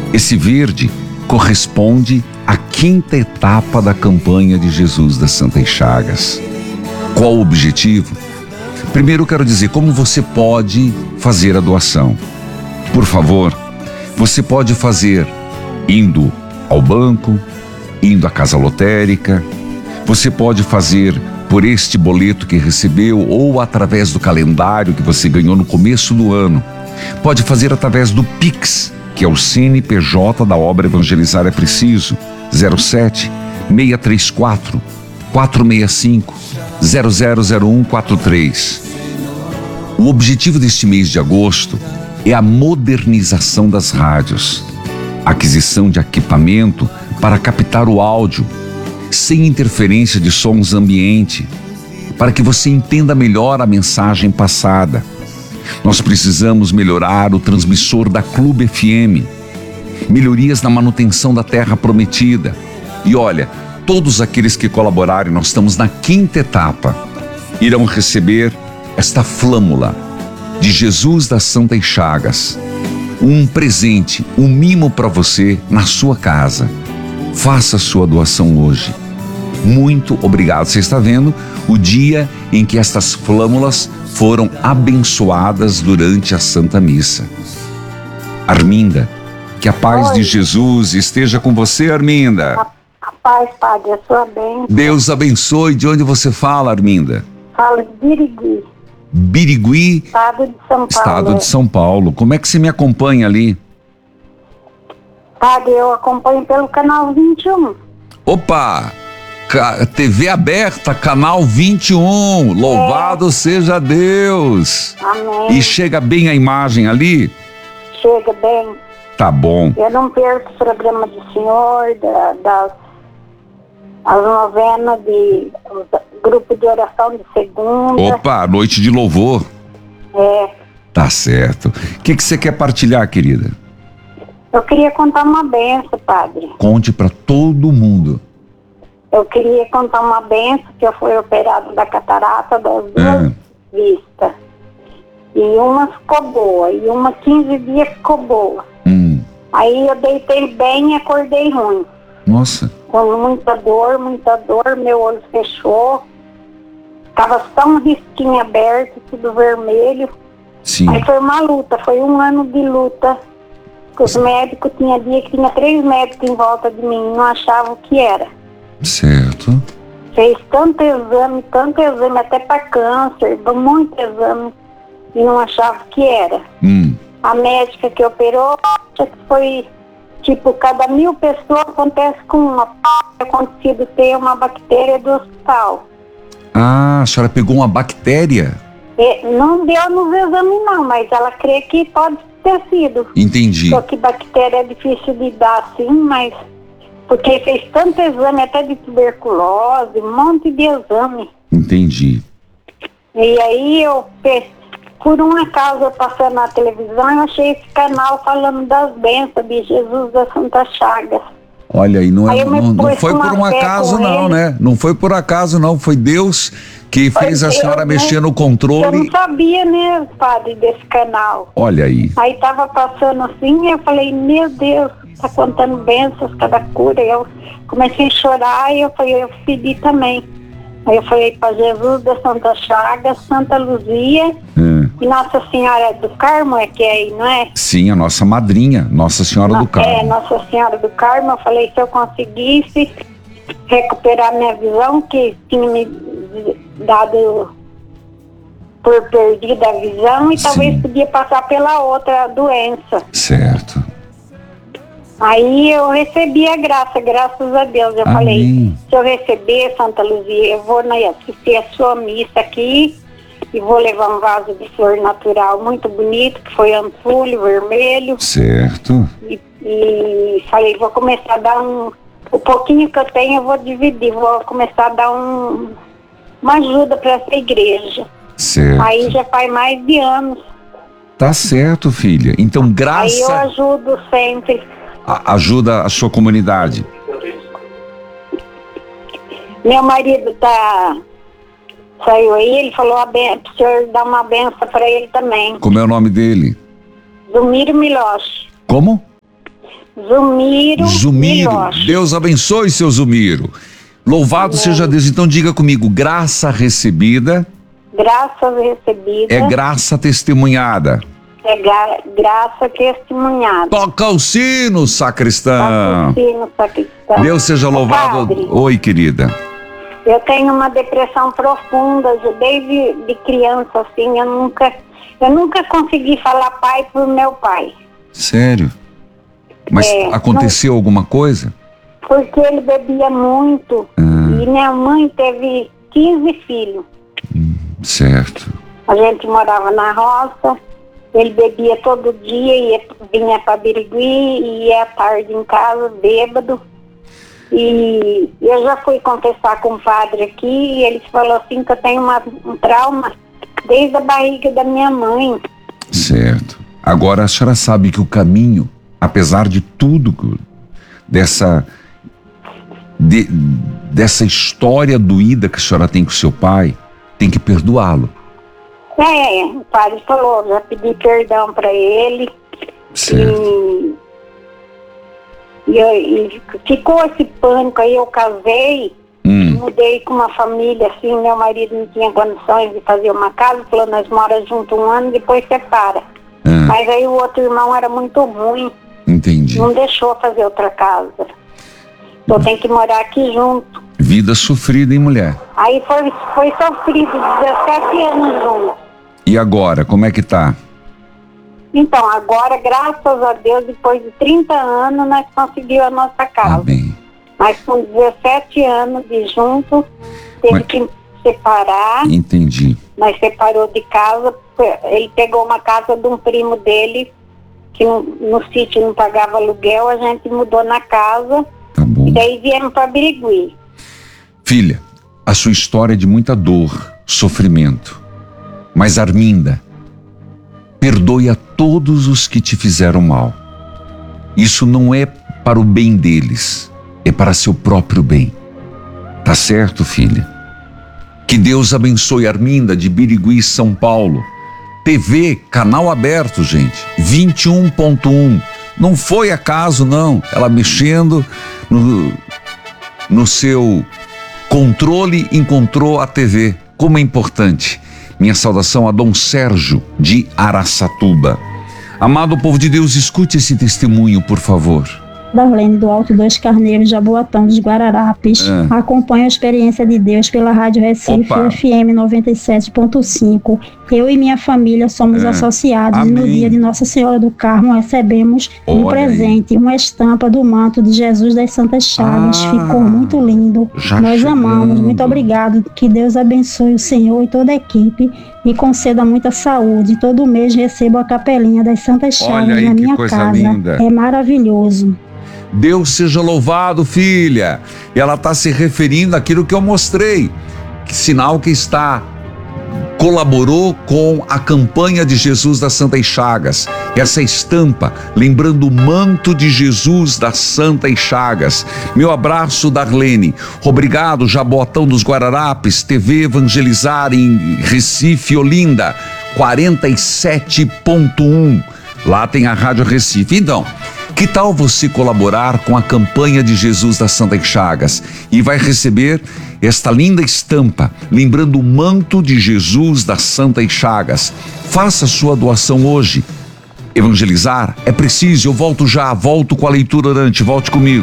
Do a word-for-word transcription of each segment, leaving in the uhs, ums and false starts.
Esse verde corresponde à quinta etapa da campanha de Jesus das Santas Chagas. Qual o objetivo? Primeiro, eu quero dizer como você pode fazer a doação. Por favor, você pode fazer indo ao banco, indo à casa lotérica, você pode fazer por este boleto que recebeu ou através do calendário que você ganhou no começo do ano. Pode fazer através do Pix, que é o C N P J da obra Evangelizar é Preciso, zero sete, seis três quatro, quatro seis cinco, zero zero zero um quatro três. O objetivo deste mês de agosto é a modernização das rádios, aquisição de equipamento para captar o áudio, sem interferência de sons ambiente, para que você entenda melhor a mensagem passada. Nós precisamos melhorar o transmissor da Clube F M, melhorias na manutenção da Terra Prometida. E olha, todos aqueles que colaborarem, nós estamos na quinta etapa, irão receber esta flâmula de Jesus das Santas Chagas, um presente, um mimo para você na sua casa. Faça sua doação hoje. Muito obrigado. Você está vendo o dia em que estas flâmulas foram abençoadas durante a Santa Missa. Arminda, que a paz Oi. de Jesus esteja com você, Arminda. A, a paz, Padre, a sua bênção. Deus abençoe. De onde você fala, Arminda? Falo de Birigui, Birigui, estado de São Paulo. estado de São Paulo. Como é que você me acompanha ali? Padre, eu acompanho pelo canal vinte e um. Opa! Ca- T V aberta, canal vinte e um. Louvado É. seja Deus. Amém. E chega bem a imagem ali? Chega bem. Tá bom. Eu não perco o programa do senhor, da, das as novenas de o grupo de oração de segunda. Opa, noite de louvor. É. Tá certo. O que que você quer partilhar, querida? Eu queria contar uma benção, Padre. Conte pra todo mundo. Eu queria contar uma benção que eu fui operada da catarata das duas Ah. vistas. E uma ficou boa, e uma quinze dias ficou boa. Hum. Aí eu deitei bem e acordei ruim. Nossa. Com muita dor, muita dor, meu olho fechou. Tava só um risquinho aberto, tudo vermelho. Sim. Aí foi uma luta, foi um ano de luta. Os médicos, tinha dia que tinha três médicos em volta de mim, não achavam o que era. Certo. Fez tanto exame, tanto exame, até para câncer, muito exame, e não achava o que era. Hum. A médica que operou, acha que foi, tipo, cada mil pessoas acontece com uma. Acontecido ter uma bactéria do hospital. Ah, a senhora pegou uma bactéria? E não deu nos exames não, mas ela crê que pode ter sido. Entendi. Só que bactéria é difícil de dar assim, mas... Porque fez tanto exame, até de tuberculose, um monte de exame. Entendi. E aí eu, pe- por um acaso, eu passando na televisão, eu achei esse canal falando das bênçãos de Jesus das Santas Chagas. Olha aí, não, é, Aí eu me não, não pus foi com por um uma fé acaso com não, ele. né? Não foi por acaso não, foi Deus que Foi fez a Deus, senhora né? mexer no Eu não controle. sabia, né, padre, desse canal. Olha aí. Aí tava passando assim, e eu falei, meu Deus, tá contando bênçãos, cada cura. Eu comecei a chorar e eu falei, eu pedi também. Aí eu falei para Jesus da Santa Chagas, Santa Luzia É. e Nossa Senhora do Carmo, é que é aí, não é? Sim, a nossa madrinha, Nossa Senhora do É, Carmo. Nossa Senhora do Carmo. Eu falei, se eu conseguisse recuperar minha visão, que tinha me dado por perdida a visão, e Sim. talvez podia passar pela outra doença. Certo. Aí eu recebi a graça, graças a Deus. Eu Amém. falei, se eu receber, Santa Luzia, eu vou na, assistir a sua missa aqui e vou levar um vaso de flor natural muito bonito, que foi antulho vermelho. Certo. E, e falei, vou começar a dar um... O pouquinho que eu tenho eu vou dividir, vou começar a dar um, uma ajuda para essa igreja. Certo. Aí já faz mais de anos. Tá certo, filha. Então, Aí eu graça ajudo sempre. a- ajuda a sua comunidade. Meu marido tá... Saiu aí, ele falou a ben... pro senhor dar uma benção para ele também. Como é o nome dele? Zumiro Miloche. Como? Zumiro. Zumiro. Miloche. Deus abençoe, seu Zumiro. Louvado Amém. seja Deus. Então diga comigo, graça recebida Graças recebidas. é graça testemunhada. É gra- graça testemunhada. Toca o sino, sacristão. Patrocínio, sacristão. Deus seja louvado. Padre, Oi, querida. eu tenho uma depressão profunda, desde de criança, assim, eu nunca, eu nunca consegui falar pai pro meu pai. Sério? Mas É, aconteceu alguma coisa? Porque ele bebia muito. Ah. E minha mãe teve quinze filhos. Certo. A gente morava na roça, ele bebia todo dia, ia, vinha para Birigui e ia à tarde em casa, bêbado. E eu já fui confessar com o padre aqui e ele falou assim que eu tenho uma, um trauma desde a barriga da minha mãe. Certo. Agora a senhora sabe que o caminho, apesar de tudo, dessa, de, dessa história doída que a senhora tem com seu pai, tem que perdoá-lo. É, o padre falou, já pedi perdão para ele. Certo. E, e, e ficou esse pânico, aí eu casei, Hum. mudei com uma família, assim, meu marido não tinha condições de fazer uma casa, falou, nós moramos juntos um ano, depois separa. Ah, Mas aí o outro irmão era muito ruim, entendi. não deixou fazer outra casa. Então tem que morar aqui junto. Vida sofrida, hein, mulher? Aí foi, foi sofrido, dezessete anos juntos. E agora, como é que tá? Então, agora, graças a Deus, depois de trinta anos, nós conseguimos a nossa casa. Amém. Mas com dezessete anos de junto, teve Mas- que separar. Entendi. Nós separou de casa, ele pegou uma casa de um primo dele, que no, no sítio não pagava aluguel, a gente mudou na casa, Tá bom. e daí viemos para Birigui. Filha, a sua história é de muita dor, sofrimento. Mas Arminda, perdoe a todos os que te fizeram mal. Isso não é para o bem deles, é para seu próprio bem. Tá certo, filha? Que Deus abençoe Arminda de Birigui, São Paulo. T V, canal aberto, gente, vinte e um ponto um. Não foi acaso, não. Ela mexendo no, no seu controle, encontrou a T V. Como é importante. Minha saudação a Dom Sérgio de Araçatuba. Amado povo de Deus, escute esse testemunho, por favor. Darlene do Alto Dois Carneiros, Jaboatão dos Guararapes. Ah. Acompanho a experiência de Deus pela Rádio Recife Opa. F M noventa e sete ponto cinco. Eu e minha família somos Ah. associados e no Amém. dia de Nossa Senhora do Carmo recebemos um Olha aí. presente, uma estampa do manto de Jesus das Santas Chagas. Ah. Ficou muito lindo. Já Nós chegando. amamos. Muito obrigado. Que Deus abençoe o Senhor e toda a equipe e conceda muita saúde. Todo mês recebo a capelinha das Santas Olha Chagas aí na que minha coisa casa. linda. É maravilhoso. Deus seja louvado, filha. E ela está se referindo àquilo que eu mostrei. Que sinal que está colaborou com a campanha de Jesus das Santas Chagas. Essa estampa, lembrando o manto de Jesus das Santas Chagas. Meu abraço, Darlene. Obrigado, Jaboatão dos Guararapes, T V Evangelizar em Recife, Olinda, quarenta e sete ponto um. Lá tem a Rádio Recife. Então, que tal você colaborar com a campanha de Jesus das Santas Chagas e vai receber esta linda estampa, lembrando o manto de Jesus das Santas Chagas. Faça sua doação hoje. Evangelizar é preciso. Eu volto já, volto com a leitura orante. Volte comigo.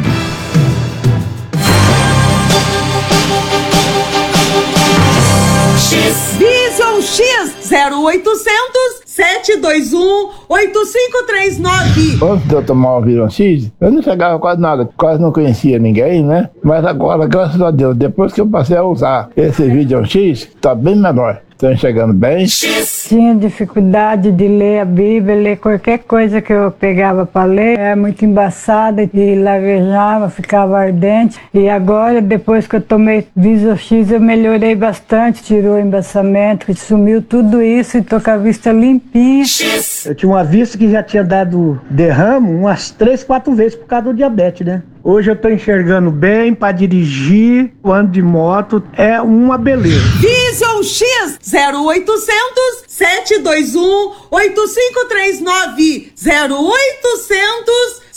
Vision X zero oitocentos, sete dois um, oito cinco três nove. Antes de eu tomar o Vision X, eu não chegava quase nada, quase não conhecia ninguém, né? Mas agora, graças a Deus, depois que eu passei a usar esse Vision X, tá bem menor. Estou enxergando bem. Tinha dificuldade de ler a Bíblia, ler qualquer coisa que eu pegava para ler. Era muito embaçada e lavejava, ficava ardente. E agora, depois que eu tomei Vision X, eu melhorei bastante. Tirou o embaçamento, sumiu tudo isso e tô com a vista limpinha. Eu tinha uma vista que já tinha dado derrame umas três, quatro vezes por causa do diabetes, né? Hoje eu tô enxergando bem para dirigir, o ano de moto é uma beleza. Vision X zero oitocentos, sete dois um, oito cinco três nove. zero oitocentos,